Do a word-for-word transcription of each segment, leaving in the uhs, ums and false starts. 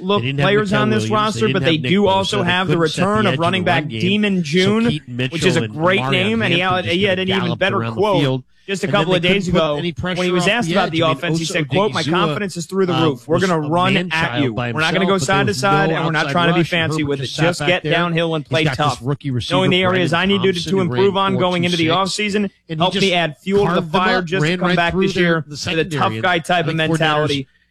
look They didn't have players Mikel on this Williams. roster, They but didn't they have Nick do Bosa. also They have the couldn't set return the of edge running in the back run game. Demon So June, Keaton Mitchell which is a and great Mario name, and he, Hampton had, just he had kinda an even galloped better around the quote field. just a And then couple they of days couldn't put ago any pressure when he was off asked the about edge. the I mean, offense. He Oso said, quote, my Odigizua, confidence is through the uh, roof. We're was going to a run at man-child you. by We're not going to go himself, but side there to was side, no and we're not outside trying to be rush. fancy Herbert with it. just sat Just back get there. downhill and He's play got tough. this rookie receiver, Knowing the areas I Brandon needed to Thompson, who improve ran on going into the four two six, offseason and he helped just me add fuel to the carved them fire up, just to ran come right back through this their- year the with a tough secondary. guy type I of think mentality.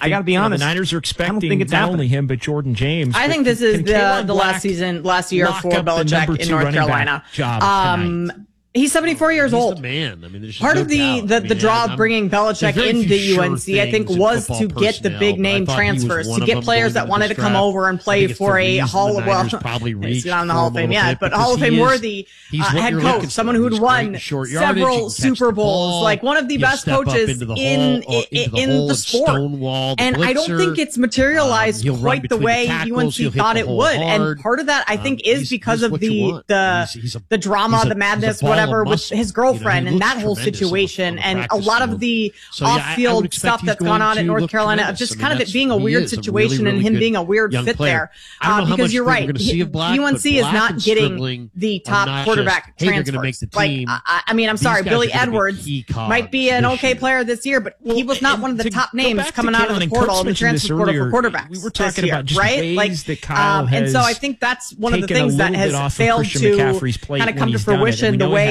I got to be you know, honest. the Niners are I expecting don't think it's not happening. only him but Jordan James. I But think this can- is can the Kalen the Black last season, last year lock for up the number Belichick in two North running back Carolina. job Um, tonight? he's seventy-four years He's old. the man. I mean, there's just Part no of the doubt. the, I the mean, draw I'm- of bringing Belichick there's very into few U N sure C, I think, things in was football to get the personnel, big but I name thought he was transfers, one to of get them players going that into wanted to this come draft. over and I play think it's the for a reason Hall. the Well, Niners probably he's reached not in the for Hall him of a Fame little yet, bit but because Hall of he Fame is- worthy he's uh, what head you're coach, looking someone for. who'd He's won great in short yardage. He several can catch Super the Bowls, ball. like one of the He'll best step up coaches into the in hole, uh, into the in hole the and sport. stonewall the And I don't blitzer. think it's materialized Um, he'll run quite the between the way tackles. U N He'll C hit thought the it hole would. hard. And part of that, I Um, think, is he's- because he's of what you the want. the He's- he's a- the drama, he's a- the he's a madness, ball of whatever, with muscle. his You know, girlfriend he and that looks whole tremendous on the- situation, on the and a practice lot of field. the So, yeah, I- I would off-field expect stuff he's that's going gone on at to North look Carolina, of tremendous. just I mean, kind of it that's- being a he weird is a really, situation and really him good being a weird young fit player. there. I don't know Uh, how because much you're we're right, gonna see of Black, U N but C is Black not and getting Stribling the are top not quarterback just, hey, they're transfers. gonna make the Like, team. I, I mean, I'm These sorry, guys Billy are gonna be Edwards key might be an this okay year. player this year, but he was not and one of the to top go names back to coming out of Kalen, the and portal, Kirk's the mentioned transfer this portal earlier, for quarterbacks. we were this talking year, about just right? ways like, that Kyle um, and so has I think that's one of the taken a things that little has bit off of failed Christian to McCaffrey's plate kind of when come to he's done it. And fruition we the know he way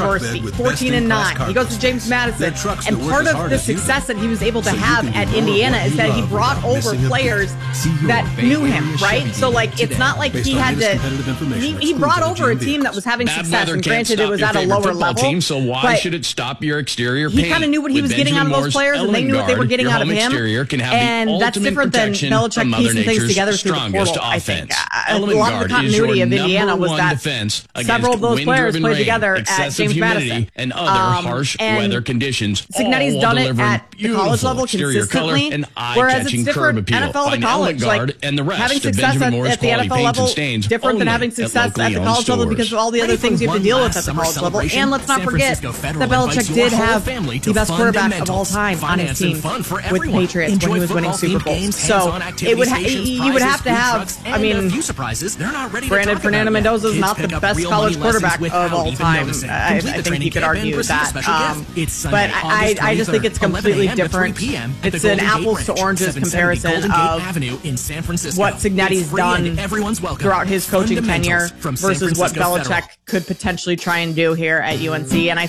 University, fourteen and nine. He goes to James Madison, and part of the success that he was able to have at Indiana is that he brought over players that knew him, right? So, like, it's not like he had to. He, he brought over a team that was having Bad success, weather and can't granted, it stop was your at a favorite lower football level. team, so why but should it stop your exterior he paint? kind of knew what he With was getting Benjamin out of those Moore's players, and they knew what they were Element getting Guard, out of your him. home exterior can have the And that's ultimate different than protection Belichick from Mother piecing things Nature's together through the strongest portal, I offense. think. Uh, Element a lot of the Guard is continuity your of Indiana number was one that defense several of those against players wind-driven played rain, together at excessive James humidity, Madison. and other Um, harsh and weather conditions. Cignetti's all done while it delivering at the college beautiful level exterior color consistently, and whereas eye-catching it's curb different appeal. N F L to Find college. Element Like, Guard and the rest having of success Benjamin at, Moore's at the quality N F L paints level and stains different than only having at success at the locally owned college level stores. because of all the other Ready for things you have to one deal with last at the summer college level. celebration? And let's not San forget Francisco that Federal Belichick invites your did whole have family the to best quarterback of all fundamentals, time on his finance and team fun for with everyone. Patriots Enjoy when he was winning football-themed Super Bowls. games, So hands-on it activity would ha- stations, you would have to prizes, food have. trucks, I and mean, a few surprises they're not ready to granted, talk Fernando about yet. Mendoza is Kids not the pick up best real college money lessons quarterback with of of all time. I, I think you could argue that. Um, but I, I just think it's completely different. It's an apples to oranges comparison of what Cignetti's done throughout his coaching tenure versus what Belichick could potentially try and do here at U N C. And I